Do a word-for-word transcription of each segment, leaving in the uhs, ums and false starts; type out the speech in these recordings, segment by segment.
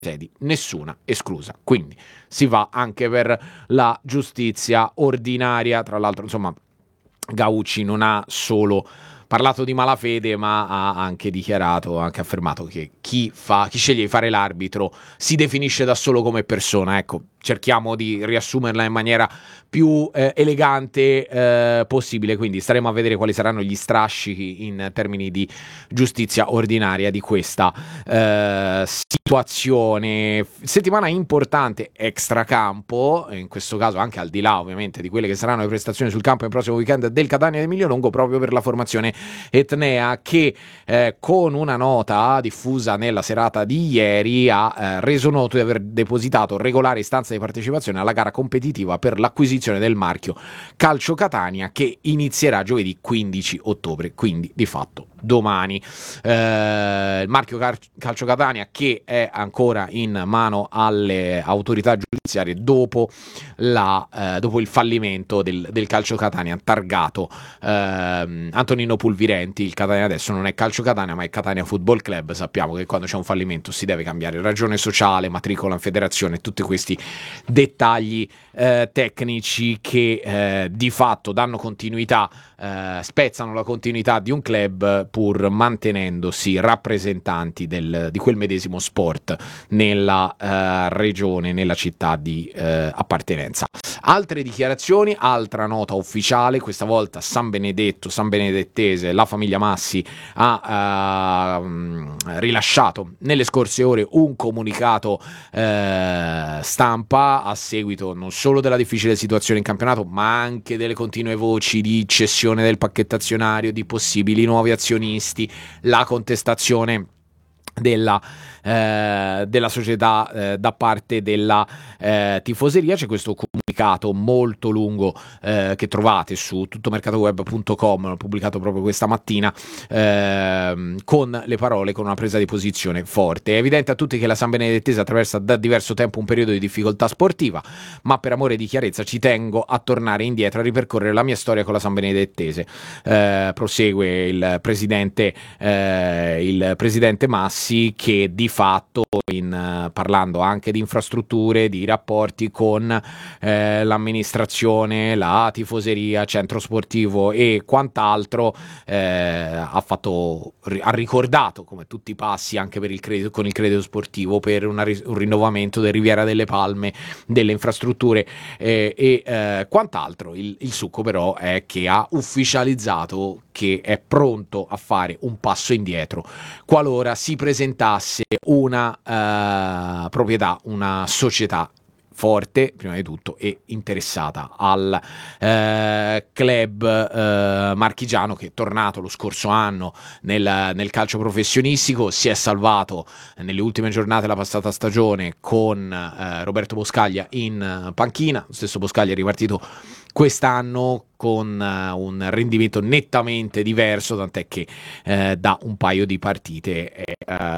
sedi, nessuna esclusa. Quindi si va anche per la giustizia ordinaria. Tra l'altro, insomma, Gaucci non ha solo parlato di malafede, ma ha anche dichiarato, anche affermato che chi fa, chi sceglie di fare l'arbitro si definisce da solo come persona. Ecco, cerchiamo di riassumerla in maniera più eh, elegante eh, possibile. Quindi staremo a vedere quali saranno gli strascichi in termini di giustizia ordinaria di questa eh, situazione. Settimana importante extracampo, in questo caso anche al di là ovviamente di quelle che saranno le prestazioni sul campo nel prossimo weekend del Catania di Emilio Longo, proprio per la formazione etnea che eh, con una nota diffusa nella serata di ieri ha eh, reso noto di aver depositato regolare istanza di partecipazione alla gara competitiva per l'acquisizione del marchio Calcio Catania, che inizierà giovedì quindici ottobre, quindi di fatto domani. Eh, il marchio Car- Calcio Catania che è ancora in mano alle autorità giudiziarie dopo, la, eh, dopo il fallimento del, del Calcio Catania targato eh, Antonino Pulvirenti. Il Catania adesso non è Calcio Catania ma è Catania Football Club. Sappiamo che quando c'è un fallimento si deve cambiare ragione sociale, matricola in federazione, tutti questi dettagli eh, tecnici che eh, di fatto danno continuità, eh, spezzano la continuità di un club pur mantenendosi rappresentanti del, di quel medesimo sport nella eh, regione, nella città di eh, appartenenza. Altre dichiarazioni, altra nota ufficiale, questa volta San Benedetto, San Benedettese, la famiglia Massi ha eh, rilasciato nelle scorse ore un comunicato eh, stampa a seguito non solo della difficile situazione in campionato ma anche delle continue voci di cessione del pacchetto azionario, di possibili nuovi azionisti, la contestazione della, eh, della società eh, da parte della eh, tifoseria. C'è questo comunicato molto lungo eh, che trovate su tuttomercatoweb punto com, pubblicato proprio questa mattina, eh, con le parole, con una presa di posizione forte. È evidente a tutti che la San Benedettese attraversa da diverso tempo un periodo di difficoltà sportiva, ma per amore di chiarezza ci tengo a tornare indietro, a ripercorrere la mia storia con la San Benedettese. Eh, prosegue il presidente eh, il presidente Massi, che di fatto in, parlando anche di infrastrutture, di rapporti con eh, l'amministrazione, la tifoseria, centro sportivo e quant'altro, eh, ha fatto ha ricordato come tutti i passi anche per il credito, con il credito sportivo, per una, un rinnovamento del Riviera delle Palme, delle infrastrutture eh, e eh, quant'altro. Il, il succo però è che ha ufficializzato che è pronto a fare un passo indietro qualora si presentasse una uh, proprietà, una società forte prima di tutto e interessata al eh, club eh, marchigiano, che è tornato lo scorso anno nel, nel calcio professionistico, si è salvato nelle ultime giornate della passata stagione con eh, Roberto Boscaglia in panchina. Lo stesso Boscaglia è ripartito quest'anno con uh, un rendimento nettamente diverso, tant'è che uh, da un paio di partite è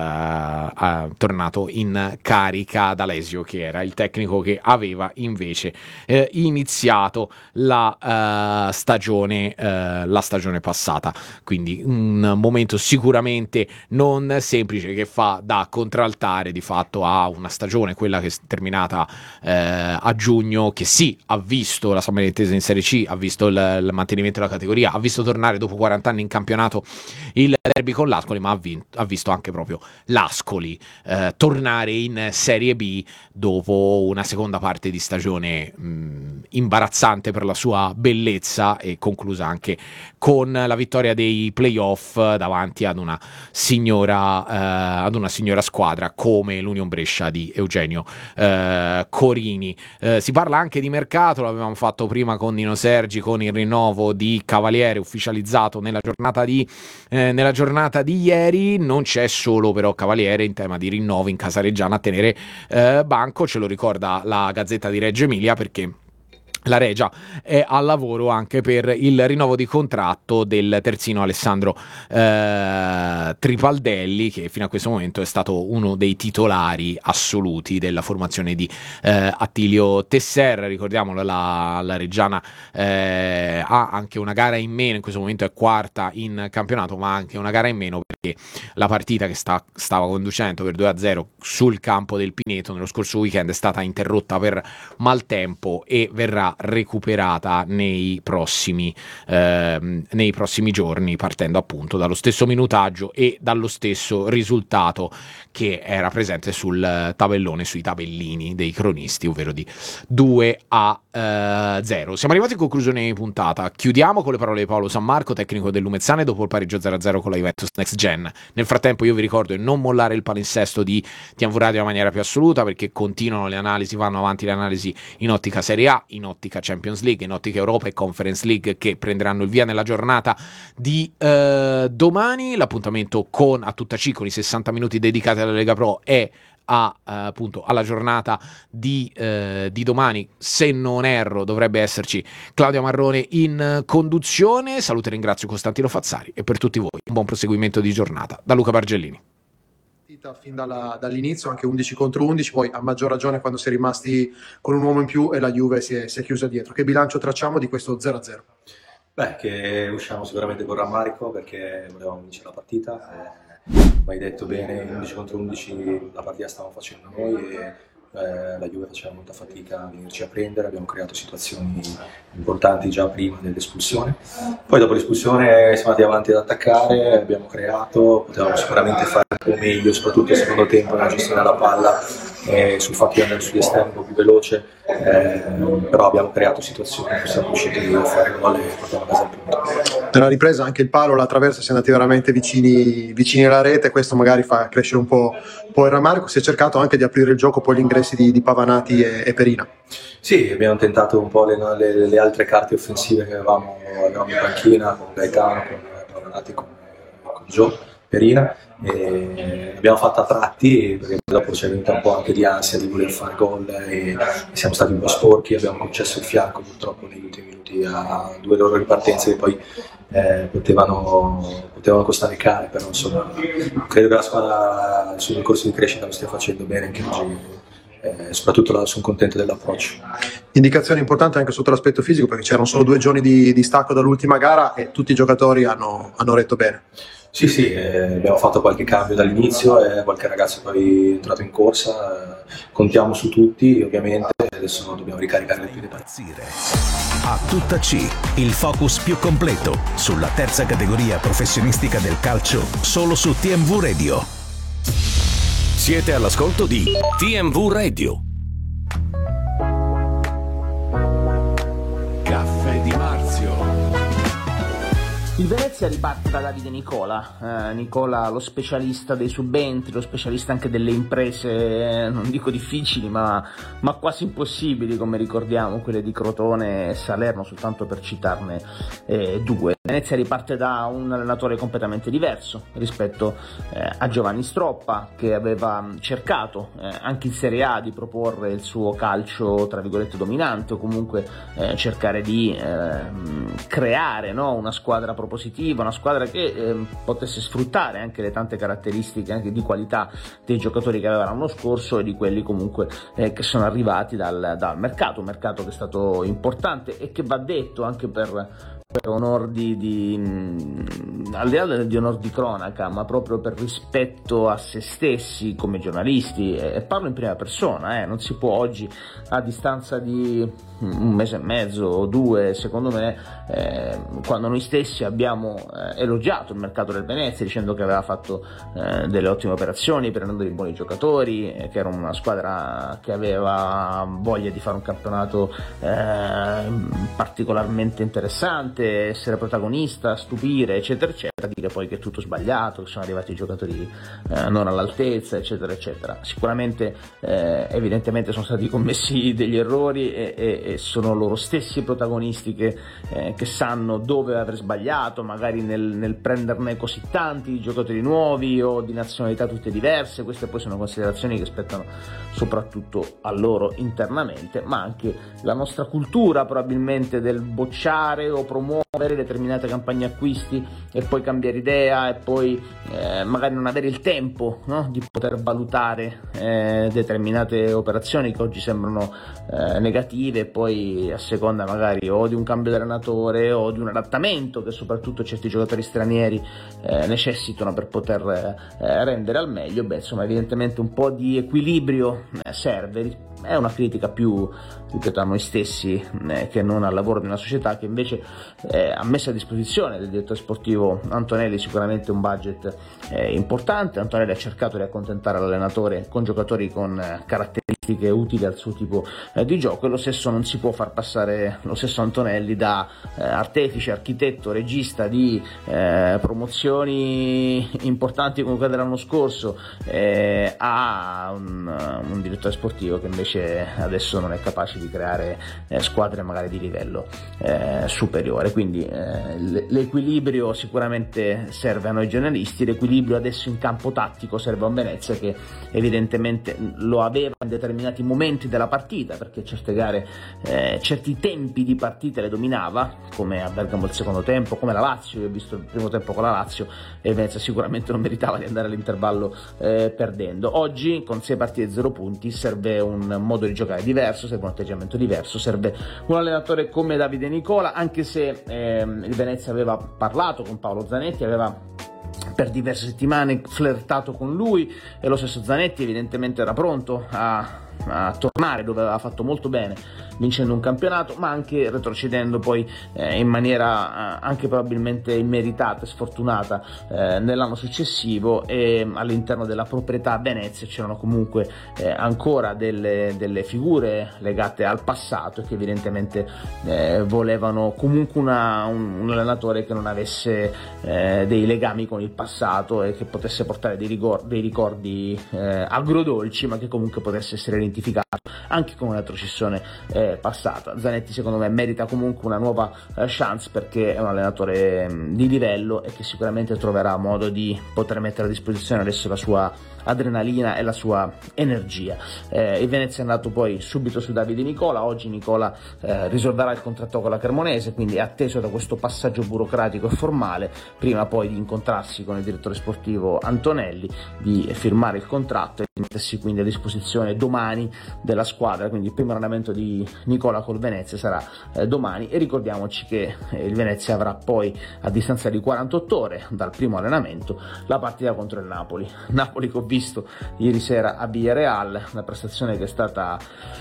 uh, uh, tornato in carica D'Alessio, che era il tecnico che aveva invece uh, iniziato la uh, stagione uh, la stagione passata. Quindi un momento sicuramente non semplice, che fa da contraltare di fatto a una stagione, quella che è terminata uh, a giugno, che sì, ha visto la San Benedettese in Serie C, ha visto il mantenimento della categoria, ha visto tornare dopo quaranta anni in campionato il derby con l'Ascoli, ma ha, vinto, ha visto anche proprio l'Ascoli eh, tornare in Serie B dopo una seconda parte di stagione mh, imbarazzante per la sua bellezza, e conclusa anche con la vittoria dei playoff davanti ad una signora eh, ad una signora squadra come l'Union Brescia di Eugenio eh, Corini. Eh, si parla anche di mercato, l'avevamo fatto prima con Nino Sergi, con il rinnovo di Cavaliere ufficializzato nella giornata di eh, nella giornata di ieri. Non c'è solo però Cavaliere in tema di rinnovi in Casareggiana a tenere eh, banco, ce lo ricorda la Gazzetta di Reggio Emilia, perché la Regia è al lavoro anche per il rinnovo di contratto del terzino Alessandro eh, Tripaldelli, che fino a questo momento è stato uno dei titolari assoluti della formazione di eh, Attilio Tesser. Ricordiamolo, la, la Reggiana eh, ha anche una gara in meno, in questo momento è quarta in campionato, ma anche una gara in meno perché la partita che sta, stava conducendo per due a zero sul campo del Pineto nello scorso weekend è stata interrotta per maltempo e verrà recuperata nei prossimi, ehm, nei prossimi giorni, partendo appunto dallo stesso minutaggio e dallo stesso risultato che era presente sul tabellone, sui tabellini dei cronisti, ovvero di due a zero. Siamo arrivati in conclusione di puntata. Chiudiamo con le parole di Paolo Sammarco, tecnico del Lumezzane, dopo il pareggio zero a zero con la Juventus Next Gen. Nel frattempo io vi ricordo di non mollare il palinsesto di T M V Radio in maniera più assoluta, perché continuano le analisi, vanno avanti le analisi in ottica Serie A, in ottica Champions League, in ottica Europa e Conference League, che prenderanno il via nella giornata di eh, domani. L'appuntamento con A Tutta C, con i sessanta minuti dedicati alla Lega Pro, è a, eh, appunto alla giornata di, eh, di domani. Se non erro dovrebbe esserci Claudia Marrone in conduzione. Saluto e ringrazio Costantino Fazzari e per tutti voi un buon proseguimento di giornata da Luca Bargellini. Fin dalla, dall'inizio, anche undici contro undici, poi a maggior ragione quando si è rimasti con un uomo in più e la Juve si è, si è chiusa dietro. Che bilancio tracciamo di questo zero a zero? Beh, che usciamo sicuramente con rammarico perché volevamo vincere la partita. Eh, ma hai detto bene, undici contro undici la partita stavamo facendo noi e eh, la Juve faceva molta fatica a venirci a prendere. Abbiamo creato situazioni importanti già prima dell'espulsione. Poi dopo l'espulsione siamo andati avanti ad attaccare, abbiamo creato, potevamo sicuramente fare un po' meglio, soprattutto nel secondo tempo nella gestione della palla, eh, sul fatto di andare sugli esterni un po' più veloce, eh, però abbiamo creato situazioni, siamo riusciti a fare gol e portiamo a casa il punto. Nella ripresa anche il palo, la traversa, si è andati veramente vicini, vicini alla rete, questo magari fa crescere un po', un po' il rammarico. Si è cercato anche di aprire il gioco poi gli ingressi di, di Pavanati e, e Perina. Sì, abbiamo tentato un po' le, le, le altre carte offensive che avevamo, avevamo in panchina, con Gaetano, con Pavanati, con, con Gio, Perina, e abbiamo fatto a tratti perché dopo c'è venuta un po' anche di ansia di voler fare gol e siamo stati un po' sporchi, abbiamo concesso il fianco purtroppo negli ultimi minuti a due loro ripartenze che poi eh, potevano, potevano costare care, però insomma credo che la squadra sul corso di crescita lo stia facendo bene anche oggi. Eh, soprattutto sono contento dell'approccio. Indicazione importante anche sotto l'aspetto fisico, perché c'erano solo due giorni di, di stacco dall'ultima gara e tutti i giocatori hanno, hanno retto bene. Sì, sì, eh, abbiamo fatto qualche cambio dall'inizio e qualche ragazzo poi è entrato in corsa, eh, contiamo su tutti ovviamente, adesso dobbiamo ricaricare le piede. A Tutta C, il focus più completo sulla terza categoria professionistica del calcio, solo su T M V Radio. Siete all'ascolto di T M V Radio. Caffè di Marzio. Il Venezia riparte da Davide Nicola, eh, Nicola lo specialista dei subentri, lo specialista anche delle imprese, eh, non dico difficili ma, ma quasi impossibili, come ricordiamo quelle di Crotone e Salerno, soltanto per citarne eh, due. Venezia riparte da un allenatore completamente diverso rispetto eh, a Giovanni Stroppa, che aveva cercato eh, anche in Serie A di proporre il suo calcio tra virgolette dominante, o comunque eh, cercare di eh, creare, no, una squadra propositiva, una squadra che eh, potesse sfruttare anche le tante caratteristiche anche di qualità dei giocatori che aveva l'anno scorso e di quelli comunque eh, che sono arrivati dal, dal mercato, un mercato che è stato importante e che va detto anche per per onor di, di mh, al di là di onor di cronaca, ma proprio per rispetto a se stessi come giornalisti, e, e parlo in prima persona, eh, non si può oggi a distanza di un mese e mezzo o due, secondo me, eh, quando noi stessi abbiamo eh, elogiato il mercato del Venezia dicendo che aveva fatto eh, delle ottime operazioni, prendendo dei buoni giocatori, eh, che era una squadra che aveva voglia di fare un campionato eh, particolarmente interessante, veramente essere protagonista, stupire, eccetera, eccetera, dire poi che è tutto sbagliato, che sono arrivati giocatori eh, non all'altezza, eccetera, eccetera. Sicuramente, eh, evidentemente sono stati commessi degli errori e, e, e sono loro stessi i protagonisti che, eh, che sanno dove aver sbagliato, magari nel, nel prenderne così tanti di giocatori nuovi o di nazionalità tutte diverse. Queste poi sono considerazioni che spettano soprattutto a loro internamente, ma anche la nostra cultura probabilmente del bocciare o promuovere determinate campagne acquisti e poi cambiare idea e poi eh, magari non avere il tempo, no? Di poter valutare eh, determinate operazioni che oggi sembrano eh, negative, e poi a seconda magari o di un cambio di allenatore o di un adattamento che soprattutto certi giocatori stranieri eh, necessitano per poter eh, rendere al meglio. Beh, insomma, evidentemente un po' di equilibrio eh, serve. È una critica più, ripeto, a noi stessi eh, che non al lavoro di una società che invece eh, ha messo a disposizione del direttore sportivo Antonelli sicuramente un budget eh, importante. Antonelli ha cercato di accontentare l'allenatore con giocatori con eh, caratteristiche utili al suo tipo eh, di gioco, e lo stesso non si può far passare lo stesso Antonelli da eh, artefice, architetto, regista di eh, promozioni importanti come quella dell'anno scorso eh, a un, un direttore sportivo che invece adesso non è capace di creare eh, squadre magari di livello eh, superiore. Quindi eh, l'equilibrio sicuramente serve a noi giornalisti, l'equilibrio adesso in campo tattico serve a un Venezia che evidentemente lo aveva in determinati momenti della partita, perché certe gare eh, certi tempi di partita le dominava, come a Bergamo il secondo tempo, come la Lazio. Io ho visto il primo tempo con la Lazio e Venezia sicuramente non meritava di andare all'intervallo eh, perdendo. Oggi con sei partite e zero punti serve un modo di giocare diverso, serve un atteggiamento diverso, serve un allenatore come Davide Nicola, anche se ehm, il Venezia aveva parlato con Paolo Zanetti, aveva per diverse settimane flirtato con lui, e lo stesso Zanetti evidentemente era pronto a, a tornare dove aveva fatto molto bene vincendo un campionato, ma anche retrocedendo poi eh, in maniera eh, anche probabilmente immeritata e sfortunata eh, nell'anno successivo. E all'interno della proprietà Venezia c'erano comunque eh, ancora delle, delle figure legate al passato e che evidentemente eh, volevano comunque una, un, un allenatore che non avesse eh, dei legami con il passato e che potesse portare dei, rigor- dei ricordi eh, agrodolci, ma che comunque potesse essere identificato anche con una retrocessione eh, passata. Zanetti secondo me merita comunque una nuova eh, chance, perché è un allenatore mh, di livello e che sicuramente troverà modo di poter mettere a disposizione adesso la sua adrenalina e la sua energia. Eh, il Venezia è andato poi subito su Davide Nicola. Oggi Nicola eh, risolverà il contratto con la Cremonese, quindi è atteso da questo passaggio burocratico e formale prima poi di incontrarsi con il direttore sportivo Antonelli, di firmare il contratto e di mettersi quindi a disposizione domani della squadra. Quindi il primo allenamento di Nicola col Venezia sarà eh, domani, e ricordiamoci che eh, il Venezia avrà poi a distanza di quarantotto ore dal primo allenamento la partita contro il Napoli. Napoli che ho visto ieri sera a Villarreal, una prestazione che è stata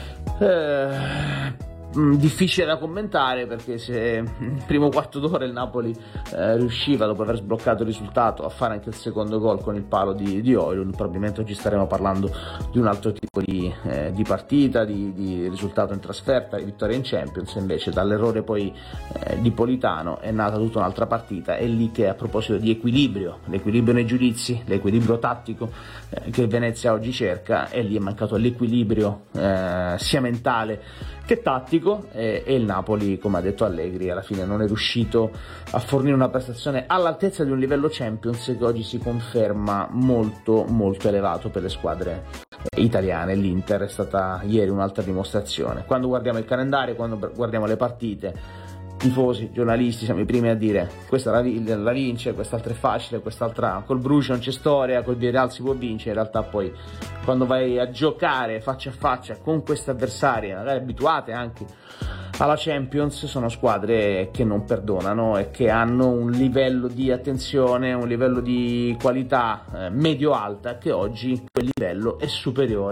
eh, difficile da commentare, perché se nel primo quarto d'ora il Napoli eh, riusciva, dopo aver sbloccato il risultato, a fare anche il secondo gol con il palo di, di Højlund, probabilmente oggi staremo parlando di un altro tipo di, eh, di partita, di, di risultato in trasferta, di vittoria in Champions. Invece dall'errore poi eh, di Politano è nata tutta un'altra partita. È lì che, a proposito di equilibrio, l'equilibrio nei giudizi, l'equilibrio tattico eh, che Venezia oggi cerca, è lì è mancato l'equilibrio eh, sia mentale che tattico, e, e il Napoli, come ha detto Allegri, alla fine non è riuscito a fornire una prestazione all'altezza di un livello Champions che oggi si conferma molto molto elevato per le squadre italiane. L'Inter è stata ieri un'altra dimostrazione. Quando guardiamo il calendario, quando guardiamo le partite, tifosi, giornalisti, siamo i primi a dire questa la, la vince, quest'altra è facile, quest'altra col Bruges non c'è storia, col Villarreal si può vincere. In realtà poi quando vai a giocare faccia a faccia con queste avversarie, magari abituate anche alla Champions, sono squadre che non perdonano e che hanno un livello di attenzione, un livello di qualità eh, medio-alta, che oggi quel livello è superiore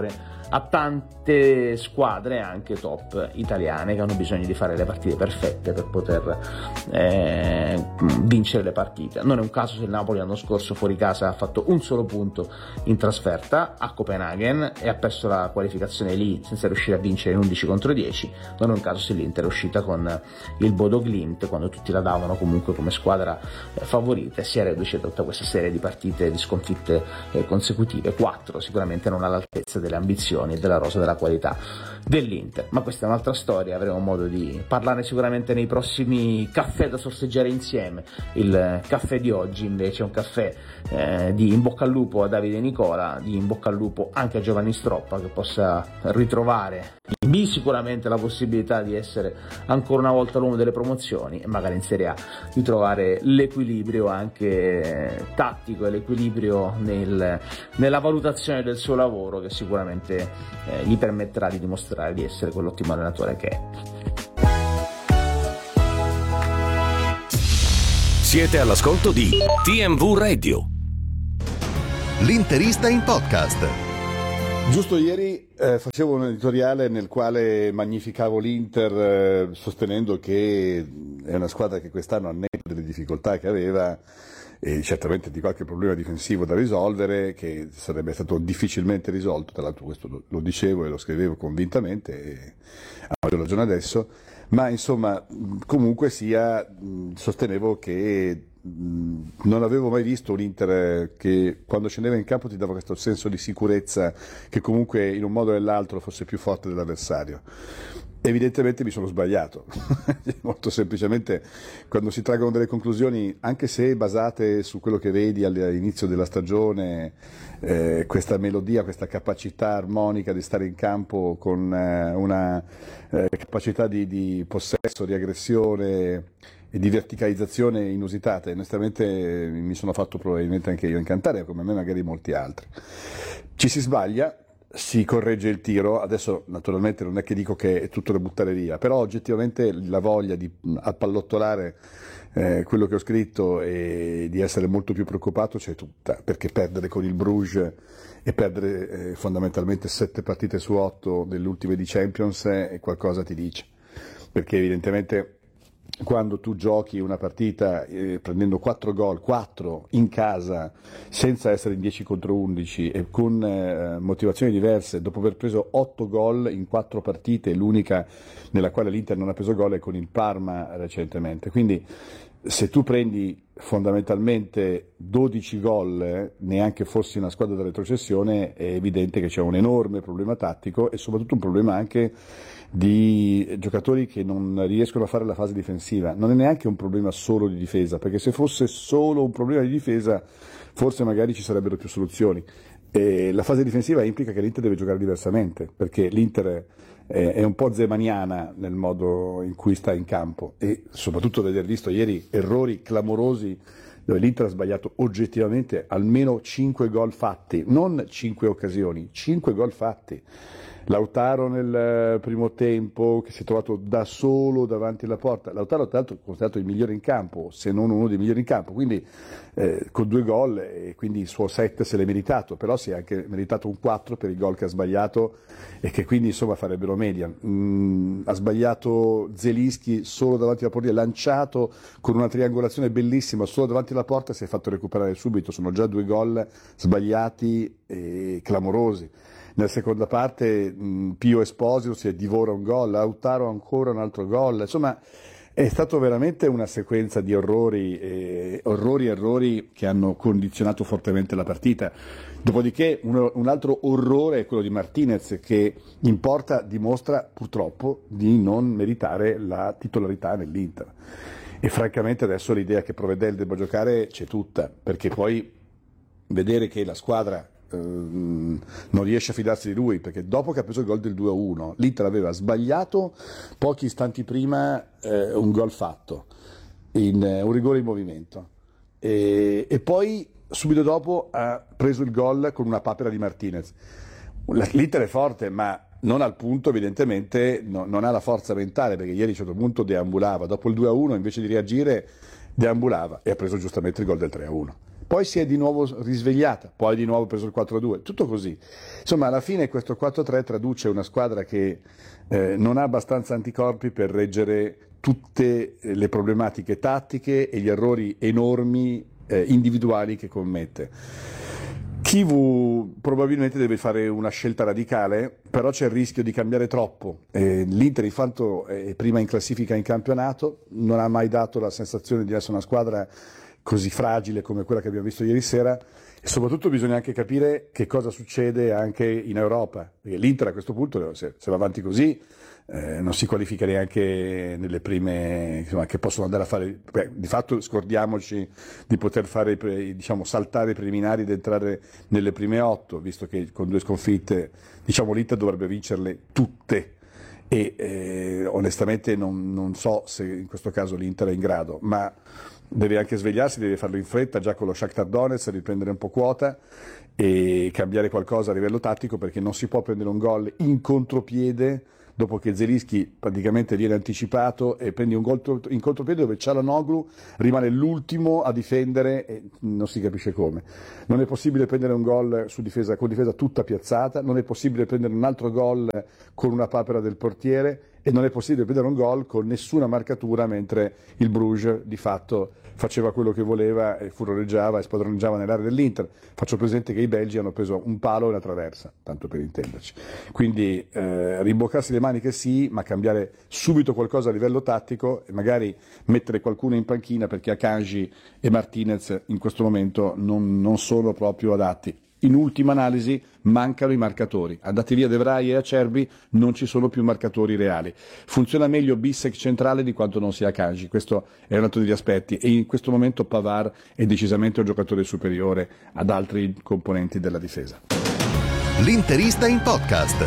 a tante squadre anche top italiane che hanno bisogno di fare le partite perfette per poter eh, vincere le partite. Non è un caso se il Napoli l'anno scorso fuori casa ha fatto un solo punto in trasferta a Copenaghen e ha perso la qualificazione lì senza riuscire a vincere in undici contro dieci. Non è un caso se l'Inter è uscita con il Bodo Glimt quando tutti la davano comunque come squadra eh, favorita e si è reduce da tutta questa serie di partite di sconfitte eh, consecutive, quattro sicuramente non all'altezza delle ambizioni e della rosa della qualità dell'Inter, ma questa è un'altra storia, avremo modo di parlarne sicuramente nei prossimi caffè da sorseggiare insieme. Il caffè di oggi invece è un caffè eh, di in bocca al lupo a Davide Nicola, di in bocca al lupo anche a Giovanni Stroppa, che possa ritrovare in B sicuramente la possibilità di essere ancora una volta l'uomo delle promozioni e magari in Serie A di trovare l'equilibrio anche tattico e l'equilibrio nel, nella valutazione del suo lavoro, che sicuramente eh, gli permetterà di dimostrare di essere quell'ottimo allenatore che è. Siete all'ascolto di T M V Radio. L'interista in podcast. Giusto ieri eh, facevo un editoriale nel quale magnificavo l'Inter eh, sostenendo che è una squadra che quest'anno, al netto delle difficoltà che aveva e certamente di qualche problema difensivo da risolvere, che sarebbe stato difficilmente risolto, tra l'altro questo lo, lo dicevo e lo scrivevo convintamente e a maggior ragione adesso, ma insomma comunque sia sostenevo che non avevo mai visto un Inter che quando scendeva in campo ti dava questo senso di sicurezza che comunque in un modo o nell'altro fosse più forte dell'avversario. Evidentemente mi sono sbagliato, molto semplicemente quando si traggono delle conclusioni, anche se basate su quello che vedi all'inizio della stagione, eh, questa melodia, questa capacità armonica di stare in campo con eh, una eh, capacità di, di possesso, di aggressione e di verticalizzazione inusitata, e onestamente mi sono fatto probabilmente anche io incantare, come me magari molti altri. Ci si sbaglia, si corregge il tiro, adesso naturalmente non è che dico che è tutto da buttare via, però oggettivamente la voglia di appallottolare eh, quello che ho scritto e di essere molto più preoccupato c'è tutta, perché perdere con il Bruges e perdere eh, fondamentalmente sette partite su otto delle ultime di Champions è qualcosa ti dice, perché evidentemente quando tu giochi una partita eh, prendendo quattro gol, quattro in casa, senza essere in dieci contro undici e con eh, motivazioni diverse, dopo aver preso otto gol in quattro partite, l'unica nella quale l'Inter non ha preso gol è con il Parma recentemente, quindi se tu prendi fondamentalmente dodici gol, eh, neanche fossi una squadra da retrocessione, è evidente che c'è un enorme problema tattico e soprattutto un problema anche di giocatori che non riescono a fare la fase difensiva. Non è neanche un problema solo di difesa, perché se fosse solo un problema di difesa forse magari ci sarebbero più soluzioni. E la fase difensiva implica che l'Inter deve giocare diversamente, perché l'Inter è, è un po' zemaniana nel modo in cui sta in campo, e soprattutto aver visto ieri errori clamorosi dove l'Inter ha sbagliato oggettivamente almeno cinque gol fatti, non cinque occasioni, cinque gol fatti. Lautaro nel primo tempo che si è trovato da solo davanti alla porta, Lautaro tra l'altro è considerato il migliore in campo, se non uno dei migliori in campo, quindi eh, con due gol e quindi il suo sette se l'è meritato, però si è anche meritato un quattro per i gol che ha sbagliato e che quindi insomma farebbero media. Mm, ha sbagliato Zelinski solo davanti alla porta, lanciato con una triangolazione bellissima solo davanti alla porta, si è fatto recuperare subito, sono già due gol sbagliati e clamorosi. Nella seconda parte mh, Pio Esposito si divora un gol, Lautaro ancora un altro gol, insomma è stato veramente una sequenza di orrori, eh, orrori e errori che hanno condizionato fortemente la partita. Dopodiché un, un altro orrore è quello di Martinez, che in porta dimostra purtroppo di non meritare la titolarità nell'Inter. E francamente adesso l'idea che Provedel debba giocare c'è tutta, perché poi vedere che la squadra non riesce a fidarsi di lui, perché dopo che ha preso il gol del due a uno l'Inter aveva sbagliato pochi istanti prima eh, un gol fatto in eh, un rigore in movimento e, e poi subito dopo ha preso il gol con una papera di Martinez. L'Inter è forte, ma non al punto, evidentemente no, non ha la forza mentale, perché ieri a un certo punto deambulava, dopo il due a uno invece di reagire deambulava e ha preso giustamente il gol del tre a uno. poi si è di nuovo risvegliata, poi di nuovo preso il quattro a due, tutto così. Insomma, alla fine questo quattro a tre traduce una squadra che eh, non ha abbastanza anticorpi per reggere tutte le problematiche tattiche e gli errori enormi eh, individuali che commette. Kivu probabilmente deve fare una scelta radicale, però c'è il rischio di cambiare troppo. Eh, L'Inter di fatto è prima in classifica in campionato, non ha mai dato la sensazione di essere una squadra così fragile come quella che abbiamo visto ieri sera, e soprattutto bisogna anche capire che cosa succede anche in Europa, perché l'Inter a questo punto, se, se va avanti così, eh, non si qualifica neanche nelle prime, insomma, che possono andare a fare, beh, di fatto scordiamoci di poter fare, diciamo, saltare i preliminari ed entrare nelle prime otto, visto che con due sconfitte, diciamo, l'Inter dovrebbe vincerle tutte. E eh, onestamente non, non so se in questo caso l'Inter è in grado, ma deve anche svegliarsi, deve farlo in fretta già con lo Shakhtar Donetsk, riprendere un po' quota e cambiare qualcosa a livello tattico, perché non si può prendere un gol in contropiede dopo che Zelinski praticamente viene anticipato e prendi un gol in contropiede dove Çalhanoğlu rimane l'ultimo a difendere e non si capisce come. Non è possibile prendere un gol su difesa, con difesa tutta piazzata, non è possibile prendere un altro gol con una papera del portiere e non è possibile prendere un gol con nessuna marcatura, mentre il Bruges di fatto faceva quello che voleva e furoreggiava e spadroneggiava nell'area dell'Inter. Faccio presente che i belgi hanno preso un palo e una traversa, tanto per intenderci. Quindi eh, rimboccarsi le maniche sì, ma cambiare subito qualcosa a livello tattico e magari mettere qualcuno in panchina, perché Akanji e Martinez in questo momento non, non sono proprio adatti. In ultima analisi mancano i marcatori, andati via De Vrij e Acerbi, non ci sono più marcatori reali. Funziona meglio Bissek centrale di quanto non sia Akanji, questo è un altro degli aspetti, e in questo momento Pavard è decisamente un giocatore superiore ad altri componenti della difesa. L'Interista in podcast.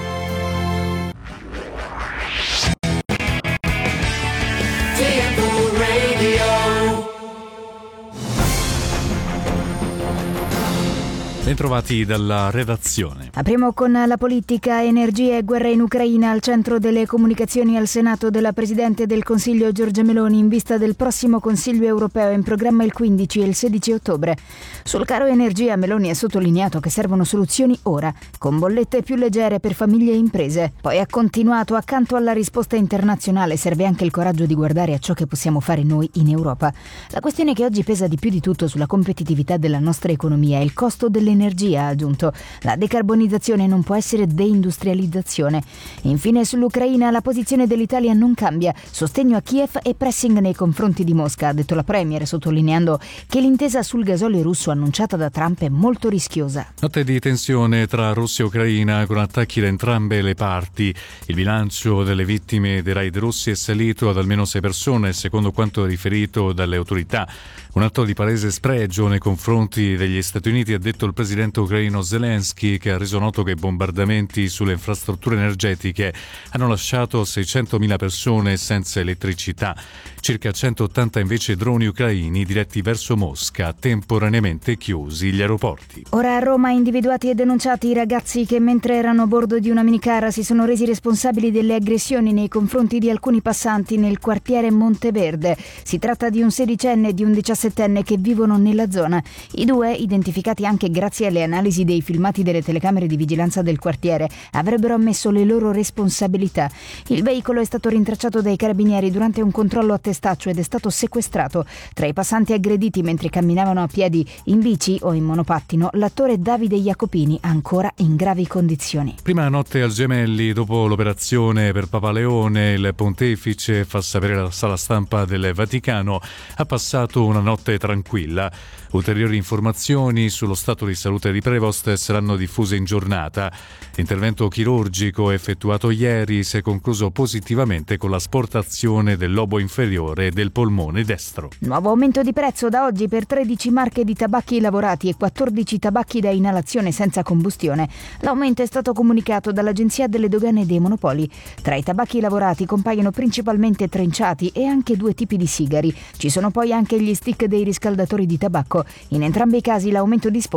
Bentrovati dalla redazione. Apriamo con la politica, energia e guerra in Ucraina al centro delle comunicazioni al Senato della Presidente del Consiglio Giorgia Meloni in vista del prossimo Consiglio europeo in programma il quindici e il sedici ottobre. Sul caro energia Meloni ha sottolineato che servono soluzioni ora, con bollette più leggere per famiglie e imprese. Poi ha continuato: accanto alla risposta internazionale serve anche il coraggio di guardare a ciò che possiamo fare noi in Europa. La questione che oggi pesa di più di tutto sulla competitività della nostra economia è il costo dell'energia, ha aggiunto. La decarbonizzazione non può essere deindustrializzazione. Infine, sull'Ucraina la posizione dell'Italia non cambia: sostegno a Kiev e pressing nei confronti di Mosca, ha detto la Premier, sottolineando che l'intesa sul gasolio russo annunciata da Trump è molto rischiosa. Notte di tensione tra Russia e Ucraina con attacchi da entrambe le parti. Il bilancio delle vittime dei raid russi è salito ad almeno sei persone, secondo quanto riferito dalle autorità. Un atto di palese spregio nei confronti degli Stati Uniti, ha detto il presidente ucraino Zelensky, che ha reso noto che i bombardamenti sulle infrastrutture energetiche hanno lasciato seicentomila persone senza elettricità. Circa centottanta invece droni ucraini diretti verso Mosca, temporaneamente chiusi gli aeroporti. Ora a Roma individuati e denunciati i ragazzi che mentre erano a bordo di una minicar si sono resi responsabili delle aggressioni nei confronti di alcuni passanti nel quartiere Monteverde. Si tratta di un sedicenne e di un diciassettenne che vivono nella zona. I due, identificati anche grazie alle analisi dei filmati delle telecamere di vigilanza del quartiere, avrebbero ammesso le loro responsabilità. Il veicolo è stato rintracciato dai carabinieri durante un controllo a testaccio ed è stato sequestrato. Tra i passanti aggrediti mentre camminavano a piedi, in bici o in monopattino, l'attore Davide Jacopini, ancora in gravi condizioni. Prima notte al Gemelli, dopo l'operazione per Papa Leone, il pontefice, fa sapere la sala stampa del Vaticano, ha passato una notte tranquilla. Ulteriori informazioni sullo stato di salute di Prevost saranno diffuse in giornata. L'intervento chirurgico effettuato ieri si è concluso positivamente con l'asportazione del lobo inferiore del polmone destro. Nuovo aumento di prezzo da oggi per tredici marche di tabacchi lavorati e quattordici tabacchi da inalazione senza combustione. L'aumento è stato comunicato dall'Agenzia delle Dogane e dei Monopoli. Tra i tabacchi lavorati compaiono principalmente trinciati e anche due tipi di sigari. Ci sono poi anche gli stick dei riscaldatori di tabacco. In entrambi i casi l'aumento disposto è di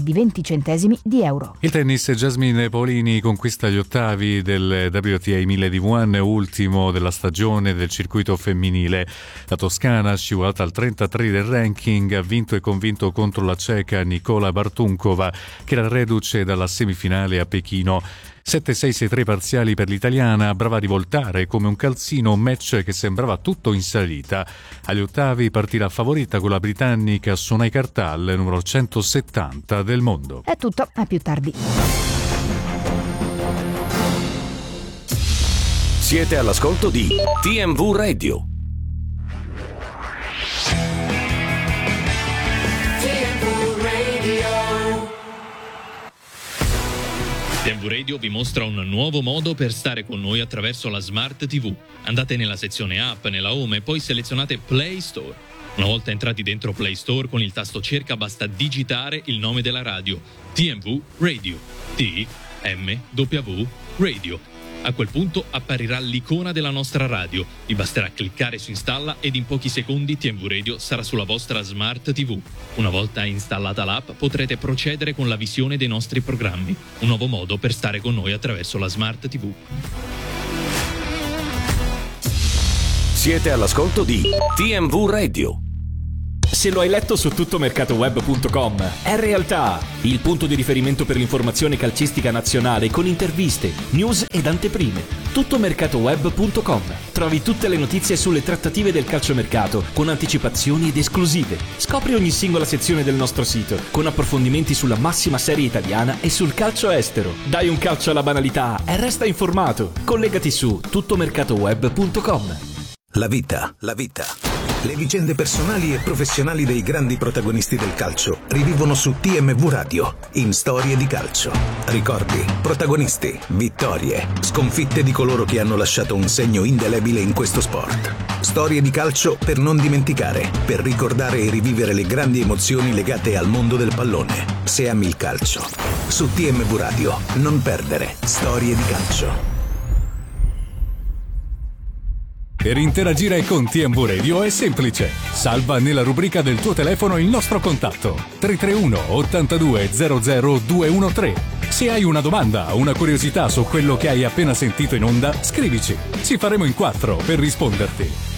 di venti centesimi di euro. Il tennis, Jasmine Paolini conquista gli ottavi del W T A mille di Wuhan, ultimo della stagione del circuito femminile. La toscana, scivolata al trentatré del ranking, ha vinto e convinto contro la ceca Nicola Bartunkova, che era reduce dalla semifinale a Pechino. sette sei sei tre parziali per l'italiana, brava a rivoltare come un calzino un match che sembrava tutto in salita. Agli ottavi partirà favorita con la britannica Sunay Kartal, numero centosettanta del mondo. È tutto, a più tardi. Siete all'ascolto di T M V Radio. T M V Radio vi mostra un nuovo modo per stare con noi attraverso la Smart T V. Andate nella sezione app, nella home e poi selezionate Play Store. Una volta entrati dentro Play Store, con il tasto cerca basta digitare il nome della radio: T M V Radio. T M W Radio. A quel punto apparirà l'icona della nostra radio. Vi basterà cliccare su installa ed in pochi secondi T M V Radio sarà sulla vostra Smart T V. Una volta installata l'app potrete procedere con la visione dei nostri programmi. Un nuovo modo per stare con noi attraverso la Smart T V. Siete all'ascolto di T M V Radio. Se lo hai letto su tuttomercatoweb punto com, è realtà, il punto di riferimento per l'informazione calcistica nazionale con interviste, news ed anteprime. tuttomercatoweb punto com. Trovi tutte le notizie sulle trattative del calciomercato con anticipazioni ed esclusive. Scopri ogni singola sezione del nostro sito con approfondimenti sulla massima serie italiana e sul calcio estero. Dai un calcio alla banalità e resta informato. Collegati su tuttomercatoweb punto com. La vita, la vita. Le vicende personali e professionali dei grandi protagonisti del calcio rivivono su T M V Radio, in Storie di Calcio. Ricordi, protagonisti, vittorie, sconfitte di coloro che hanno lasciato un segno indelebile in questo sport. Storie di calcio per non dimenticare, per ricordare e rivivere le grandi emozioni legate al mondo del pallone. Se ami il calcio. Su T M V Radio, non perdere Storie di Calcio. Per interagire con T M V Radio è semplice. Salva nella rubrica del tuo telefono il nostro contatto tre tre uno ottantadue zero zero due uno tre. Se hai una domanda o una curiosità su quello che hai appena sentito in onda, scrivici. Ci faremo in quattro per risponderti.